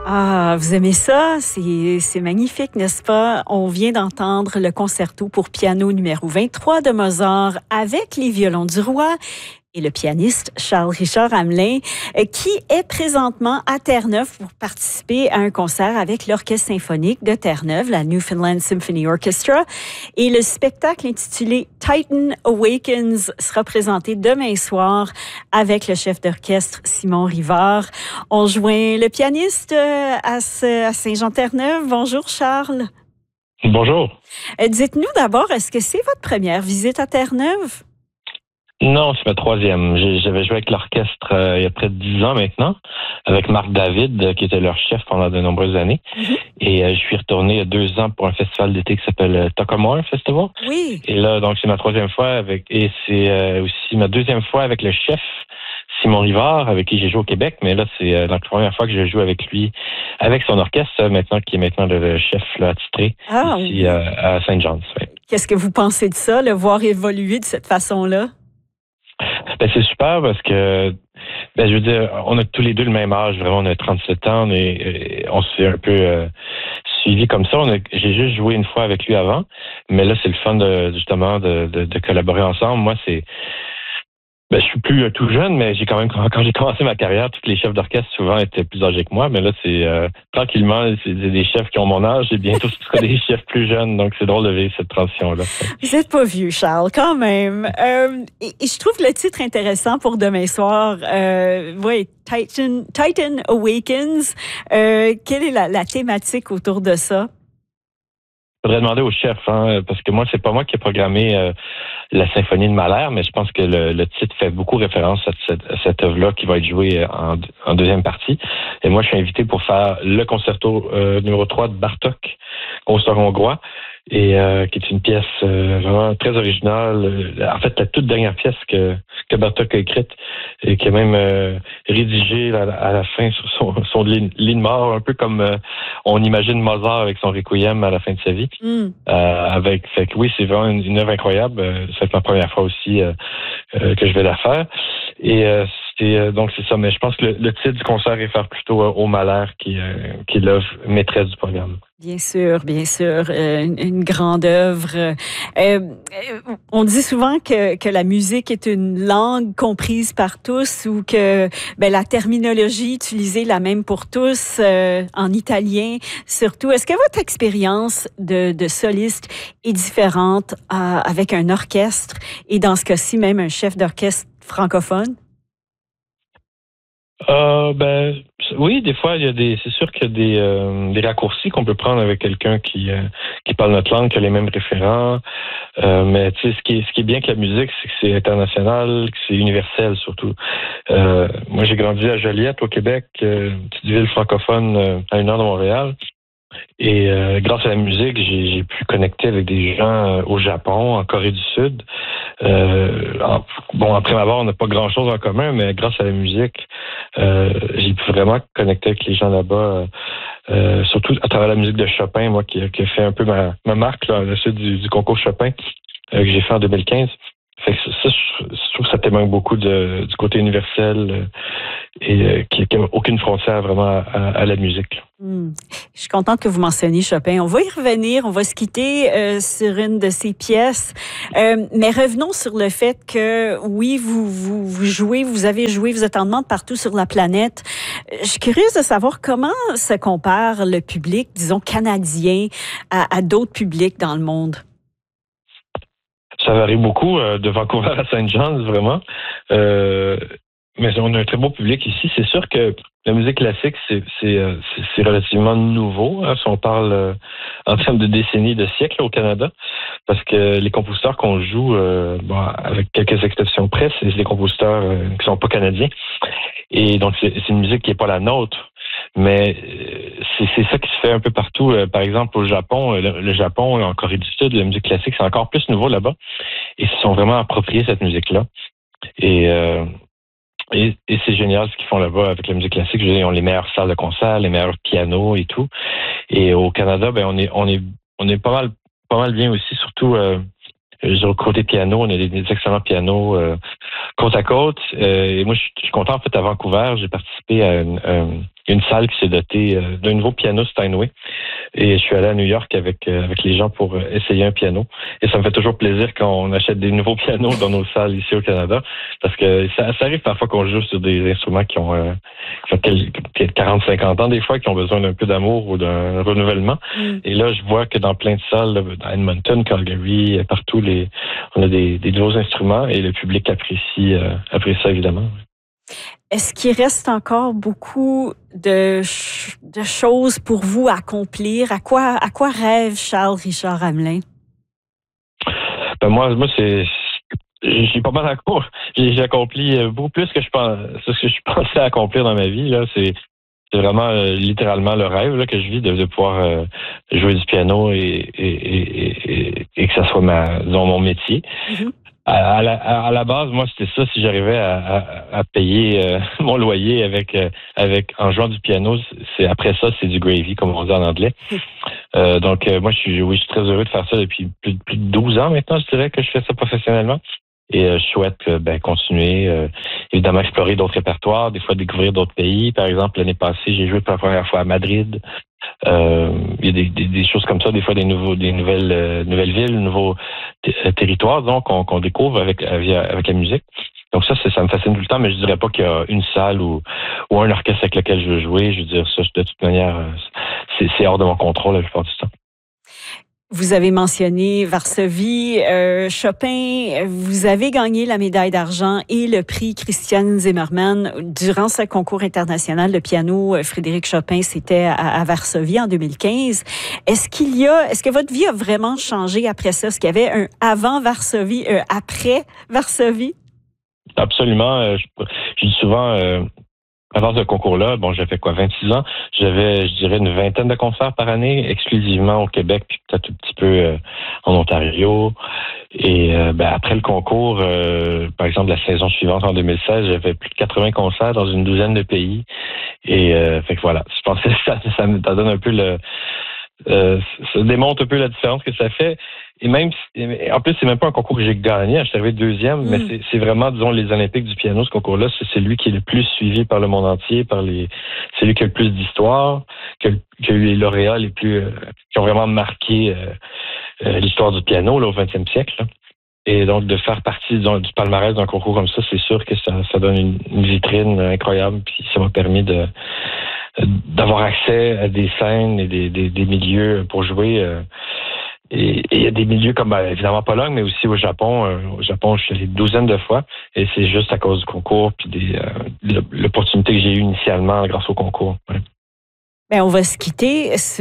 Ah, vous aimez ça? C'est magnifique, n'est-ce pas? On vient d'entendre le concerto pour piano numéro 23 de Mozart avec les violons du roi et le pianiste Charles-Richard Hamelin, qui est présentement à Terre-Neuve pour participer à un concert avec l'Orchestre symphonique de Terre-Neuve, la Newfoundland Symphony Orchestra. Et le spectacle intitulé Titan Awakens sera présenté demain soir avec le chef d'orchestre Simon Rivard. On joint le pianiste à Saint-Jean-Terre-Neuve. Bonjour Charles. Bonjour. Dites-nous d'abord, est-ce que c'est votre première visite à Terre-Neuve? Non, c'est ma troisième. J'avais joué avec l'orchestre il y a près de 10 ans maintenant, avec Marc David, qui était leur chef pendant de nombreuses années. Mm-hmm. Et je suis retourné il y a 2 ans pour un festival d'été qui s'appelle Tuckamore Festival. Oui. Et là, donc, c'est ma troisième fois et c'est aussi ma deuxième fois avec le chef Simon Rivard, avec qui j'ai joué au Québec. Mais là, c'est la première fois que je joue avec lui, avec son orchestre, qui est maintenant le chef là, attitré ici à Saint-Jean. Ouais. Qu'est-ce que vous pensez de ça, le voir évoluer de cette façon-là? Ben, c'est super parce que, je veux dire, on a tous les deux le même âge, vraiment, on a 37 ans, on s'est un peu suivi comme ça. J'ai juste joué une fois avec lui avant, mais là, c'est le fun de collaborer ensemble. Moi, je suis plus tout jeune, mais quand j'ai commencé ma carrière, tous les chefs d'orchestre souvent étaient plus âgés que moi, mais là, c'est tranquillement, c'est des chefs qui ont mon âge et bientôt ce sera des chefs plus jeunes, donc c'est drôle de vivre cette transition-là. Vous n'êtes pas vieux, Charles, quand même. Et je trouve le titre intéressant pour demain soir. Oui, Titan Awakens. Quelle est la thématique autour de ça? Je voudrais demander au chef, parce que moi, c'est pas moi qui ai programmé la symphonie de Mahler, mais je pense que le titre fait beaucoup référence à cette œuvre-là qui va être jouée en deuxième partie. Et moi, je suis invité pour faire le concerto numéro 3 de Bartók, concert hongrois, et qui est une pièce vraiment très originale. En fait, la toute dernière pièce que Bartók a écrite et qui a même rédigée à la fin sur son lit de mort, un peu comme on imagine Mozart avec son requiem à la fin de sa vie. Oui, c'est vraiment une œuvre incroyable. C'est ma première fois aussi que je vais la faire. Et donc c'est ça. Mais je pense que le titre du concert réfère plutôt au Mahler qui est l'œuvre maîtresse du programme. Bien sûr, bien sûr, une grande œuvre. On dit souvent que la musique est une langue comprise par tous ou que la terminologie utilisée est la même pour tous, en italien surtout. Est-ce que votre expérience de soliste est différente avec un orchestre et dans ce cas-ci même un chef d'orchestre francophone? Oui, des fois, c'est sûr qu'il y a des raccourcis qu'on peut prendre avec quelqu'un qui parle notre langue, qui a les mêmes référents. Mais tu sais, ce qui est bien avec la musique, c'est que c'est international, que c'est universel surtout. Moi, j'ai grandi à Joliette, au Québec, une petite ville francophone à 1 heure de Montréal. Et grâce à la musique, j'ai pu connecter avec des gens au Japon, en Corée du Sud. Après ma mort, on n'a pas grand-chose en commun, mais grâce à la musique, j'ai pu vraiment connecter avec les gens là-bas, surtout à travers la musique de Chopin, moi, qui a fait un peu ma marque là, à la suite du concours Chopin que j'ai fait en 2015. Fait que ça, je trouve que ça témoigne beaucoup du côté universel et qu'il n'y a aucune frontière vraiment à la musique. Je suis contente que vous mentionniez Chopin. On va y revenir, on va se quitter sur une de ses pièces. Mais revenons sur le fait que, oui, vous jouez, vous avez joué, vous êtes en demande partout sur la planète. Je suis curieuse de savoir comment se compare le public, disons, canadien à d'autres publics dans le monde. Ça varie beaucoup de Vancouver à Saint John's, vraiment. Mais on a un très beau public ici. C'est sûr que la musique classique, c'est relativement nouveau, si on parle en termes de décennies, de siècles au Canada, parce que les compositeurs qu'on joue, avec quelques exceptions près, c'est des compositeurs qui sont pas canadiens. Et donc, c'est une musique qui est pas la nôtre. Mais c'est ça qui se fait un peu partout. Par exemple, au Japon, le Japon, en Corée du Sud, la musique classique, c'est encore plus nouveau là-bas. Et ils se sont vraiment appropriés cette musique-là. Et c'est génial ce qu'ils font là-bas avec la musique classique. Je veux dire, ils ont les meilleures salles de concert, les meilleurs pianos et tout. Et au Canada, on est pas mal bien aussi, surtout au côté piano, on a des excellents pianos côte à côte. Et moi, je suis content. En fait, à Vancouver, j'ai participé à y a une salle qui s'est dotée d'un nouveau piano Steinway. Et je suis allé à New York avec les gens pour essayer un piano. Et ça me fait toujours plaisir quand on achète des nouveaux pianos dans nos salles ici au Canada, parce que ça arrive parfois qu'on joue sur des instruments qui ont 40-50 ans des fois, qui ont besoin d'un peu d'amour ou d'un renouvellement. Et là, je vois que dans plein de salles, là, à Edmonton, Calgary, partout, on a des nouveaux instruments et le public apprécie ça évidemment. Est-ce qu'il reste encore beaucoup de choses pour vous à accomplir? À quoi rêve Charles Richard Hamelin? Ben moi, j'ai pas mal j'ai accompli beaucoup plus que ce que je pensais accomplir dans ma vie. Là, c'est vraiment littéralement le rêve là, que je vis de pouvoir jouer du piano et que ça soit mon métier. Mm-hmm. À la base, moi, c'était ça. Si j'arrivais à payer mon loyer en jouant du piano, après ça, c'est du gravy, comme on dit en anglais. Donc, moi, je suis très heureux de faire ça depuis plus de 12 ans maintenant, je dirais que je fais ça professionnellement. Et je souhaite continuer, évidemment, explorer d'autres répertoires, des fois découvrir d'autres pays. Par exemple, l'année passée, j'ai joué pour la première fois à Madrid. Il y a des choses comme ça, des fois des nouvelles villes, nouveaux territoires, donc qu'on découvre avec la musique. Donc ça me fascine tout le temps, mais je dirais pas qu'il y a une salle ou un orchestre avec lequel je veux jouer. Je veux dire, ça, de toute manière, c'est hors de mon contrôle la plupart du temps. Vous avez mentionné Varsovie, Chopin. Vous avez gagné la médaille d'argent et le prix Christian Zimmermann durant ce concours international de piano Frédéric Chopin. C'était à Varsovie en 2015. Est-ce que votre vie a vraiment changé après ça? Est-ce qu'il y avait un avant Varsovie, un après Varsovie? Absolument. Je dis souvent, avant ce concours-là, j'ai fait 26 ans. J'avais, je dirais, une vingtaine de concerts par année, exclusivement au Québec, puis peut-être un petit peu en Ontario. Et après le concours, par exemple, la saison suivante, en 2016, j'avais plus de 80 concerts dans une douzaine de pays. Et fait que voilà, je pense que ça donne un peu ça démontre un peu la différence que ça fait. Et même, en plus, c'est même pas un concours que j'ai gagné. Je suis arrivé deuxième, mais c'est vraiment, disons, les Olympiques du piano, ce concours-là. C'est lui qui est le plus suivi par le monde entier, c'est lui qui a le plus d'histoire, qui a eu les lauréats les plus, qui ont vraiment marqué l'histoire du piano, là, au 20e siècle, là. Et donc, de faire partie du palmarès d'un concours comme ça, c'est sûr que ça donne une vitrine incroyable. Puis ça m'a permis d'avoir accès à des scènes et des milieux pour jouer. Et il y a des milieux comme, évidemment, Pologne, mais aussi au Japon. Au Japon, je suis allé une douzaine de fois. Et c'est juste à cause du concours puis l'opportunité que j'ai eue initialement grâce au concours. Ouais. Bien, on va se quitter sur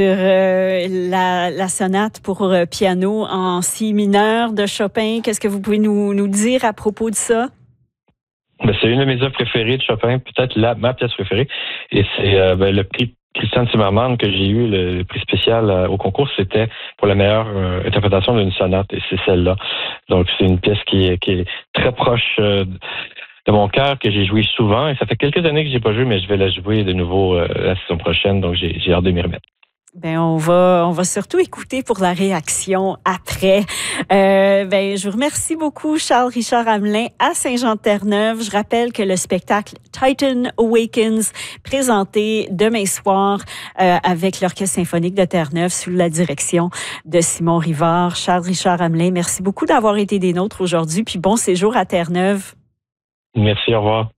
la sonate pour piano en si mineur de Chopin. Qu'est-ce que vous pouvez nous dire à propos de ça? C'est une de mes œuvres préférées de Chopin, peut-être ma pièce préférée. Et c'est le prix Christian Zimmermann que j'ai eu, le prix spécial au concours, c'était pour la meilleure interprétation d'une sonate, et c'est celle-là. Donc, c'est une pièce qui est très proche de mon cœur, que j'ai joué souvent, et ça fait quelques années que j'ai pas joué, mais je vais la jouer de nouveau la saison prochaine, donc j'ai hâte de m'y remettre. Ben on va surtout écouter pour la réaction après. Je vous remercie beaucoup, Charles Richard Hamelin, à Saint-Jean-de-Terre-Neuve. Je rappelle que le spectacle Titan Awakens, présenté demain soir avec l'Orchestre symphonique de Terre-Neuve sous la direction de Simon Rivard. Charles Richard Hamelin, merci beaucoup d'avoir été des nôtres aujourd'hui, puis bon séjour à Terre-Neuve. Merci, au revoir.